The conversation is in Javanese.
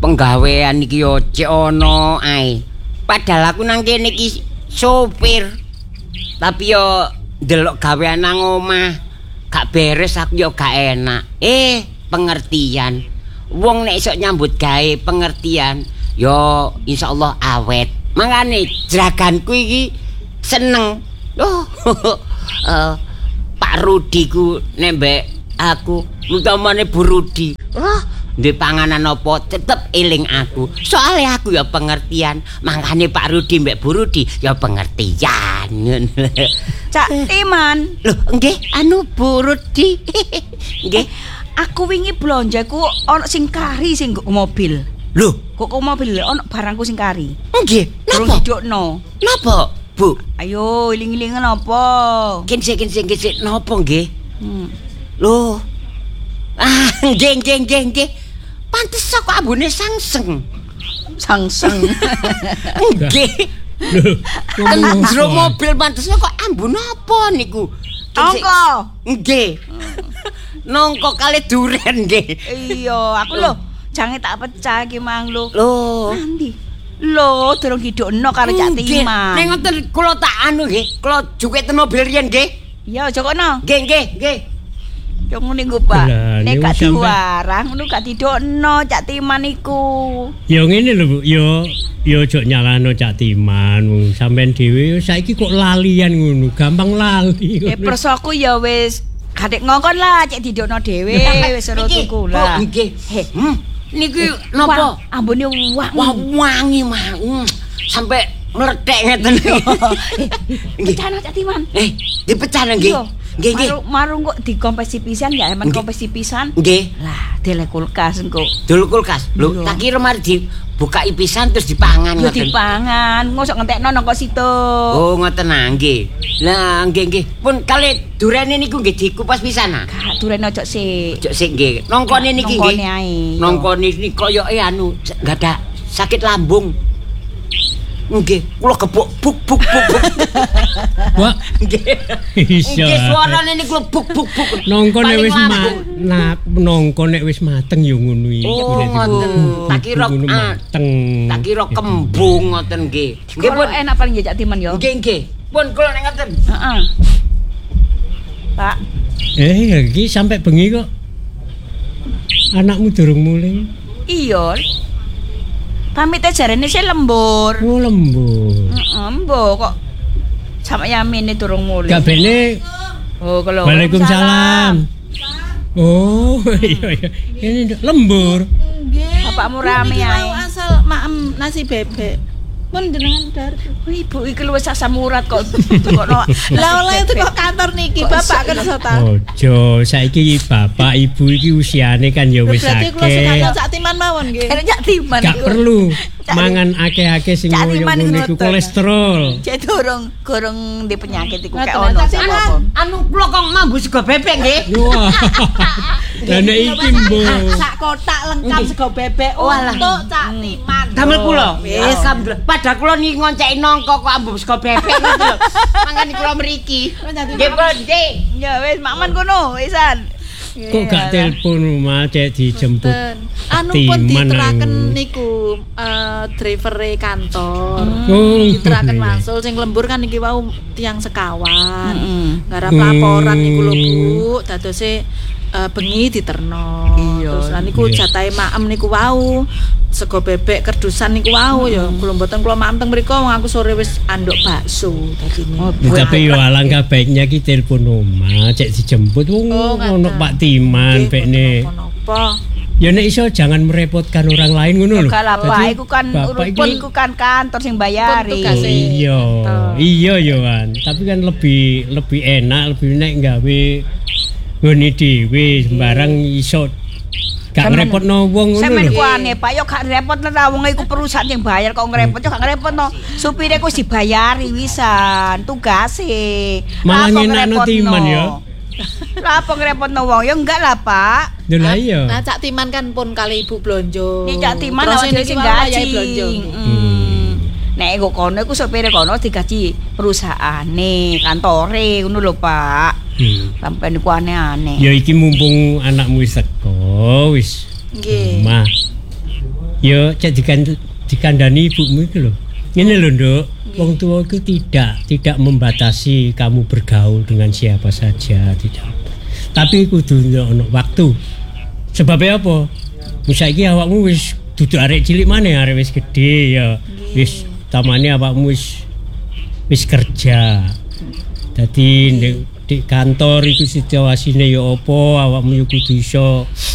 penggawean iki yo cek ono ae. Padahal aku nang kene iki sopir. Tapi yo ndelok gawean nang omah gak beres aku yo gak enak. Pengertian. Wong nek iso nyambut gawe pengertian, yo insyaallah awet. Mangane jeraganku iki seneng. Pak Rudi ku nembek aku, utamane Bu Rudi. Ndek panganan apa tetep eling aku. Soale aku ya pengertian. Mangkane Pak Rudi mbek Bu Rudi ya pengertian. Cak Timan. Lho, nggih, anu Bu Rudi. Nggih. Aku wingi blonjaku ono sing kari sing nggo mobil. Lho, kok mobil ono barangku sing kari. Nggih, durung didokno. Napa, Bu? Ayo iling-ilingan apa? Kinsik napa nggih? Lho. Nggih. Pantes kok ambune sangseng. Nggih. Lho, jero mobil pantes kok ambune apa niku? Nongko. Nggih. Nongko kali duren nggih. Iya, aku lho jange tak pecah iki mang lho. Lho, nanti. Lho, durung didokno karo Cak Timan. Ning ngoten kula tak anu nggih, kula juketen mobil riyen nggih. Iya, jokono. Nggih. Yo ngene nggo, Pak. Nek gak diwarang ngono gak didokno Cak Timan iku. Ya ngene lho, Bu. Ya ojo nyalano Cak Timan. Wong sampean dhewe saiki kok lalian ngono, gampang lali. Persoku ya wis kadek ngongkon lah cek didokno dhewe wis ora tuku lah. Nggih. Niki napa? Ambune wangi mah. Sampai meletek ngeten. Pecahno Cak Timan. Dipecah nggih. Nggih. Marung kok dikompesi pisan ya, emang kompesi pisan. Nggih. Lah, dele kulkas engko. Dulu kulkas. Lho, tak kira mari dibukai pisan terus dipangan ngoten. Yo dipangan, ngosok ngentekno nang kok situ. Oh, ngoten nggih. Lah, nggih. Pun kali durene niku nggih dikupas pisan ah. Gak durene ojo sik. Ojo sik nggih. Nongkone niki nggih. Nongkone ae. Nongkone niki koyoke anu, enggak ada sakit lambung. Nggih, kula gebuk buk. Wah, nggih. Nggih, suarane niku buk. Nongkone wis nongkone wis mateng ya ngono iki. Oh, ngoten. Tak kira mateng. Tak kira kembung ngoten nggih. Nggih pun enak paling Cak Timan ya. Nggih. Pun kula nek ngoten. Heeh. Pak. Iki sampai bengi kok. Anakmu durung mulai. Iya. Pamit jarene sih lembur. Oh, lembur. Mbok kok sama Yamine durung mulai. Gak bene. Oh, kalau. Waalaikumsalam. Oh, iya. Ini lembur. Nggih. Bapakmu rame ae. Asal maem nasi bebek. Mun jenengan dar. Ibu iki luwes samurat kok. Lah oleh teko kantor niki Bapak kerja ta. Ojo, saiki bapak ibu iki usiane kan ya wis akeh. Berarti kula sekalian Cak Timan mawon nggih. Cak Timan. Gak perlu mangan akeh-akeh sing ngono niku kolesterol. Cek gorong di penyakit iku kek ono. Anu kula kok mambu sego bebek nggih. Wah. Lah nek iki mbok. Sak kotak lengkap sego bebek untuk Cak Timan. Damel kula. Wis alhamdulillah. Padahal kula niki ngonceki nangka kok ambu sego bebek ngono lho. Mangane kula mriki. Nggih, Pun, nggih. Ya wis makman kono wisan. Kok gak telepon rumah cek dijemput. Anu pun diteraken niku driver kantor. Diteraken wangsul sing lembur kan iki wau tiang sekawan. Garap laporan niku lho Bu, dadose bengi diterno. Terus lan niku jatahe maem niku wau. Sego bebek kerdusan niku wau ya. Kula mboten kula maem teng mriku wong aku sore wis anduk bakso dadine. Tapi yo alangkah baiknya ki telepon omah cek dijemput wong ono Pak Timan bekne. Apa? Ya nek iso jangan merepotkan orang lain ngono lho. Kalau Pak iku kan urupun iku kan kantor sing bayari. Iya yo kan. Tapi kan lebih enak, lebih nek gawe ngene dhewe sembarang iso gak ngrepotno wong ngono lho. Sampeyan ku aneh Pak, yo gak ngrepotno ta wong iku perusahaan yang bayar kok ngrepot yo gak ngrepotno. Supire ku dibayari wisan, tugase. Malah ngenakno Timan yo. Lah apa ngrepotno wong? Ya enggak lah, Pak. Lah iya. Nah, Cak Timan kan pun kali ibu blonjo. Nek Cak Timan awake sing gaji blonjo. Nek kok kono iku supire kono digaji perusahaane, kantore ngono lho, Pak. Sampai niku aneh-aneh. Ya iki mumpung anakmu wis teko wis. Nggih. Mah. Ya cek dikandani ibumu itu lho. Ngene lho, Nduk. Wong tua itu tidak membatasi kamu bergaul dengan siapa saja, tidak. Tapi kudu ono waktu. Sebabnya apa? Saiki awakmu wis dudu arek cilik maneh, arek wis gedhe ya. Wis tamane awakmu wis kerja. Dadi di kantor iku situasine ya apa, awakmu yo kudu iso